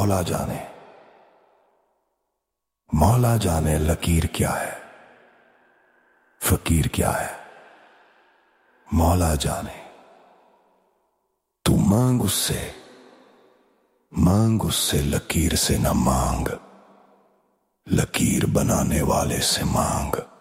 मौला जाने, मौला जाने लकीर क्या है, फकीर क्या है, मौला जाने। तू मांग उससे लकीर से न मांग, लकीर बनाने वाले से मांग।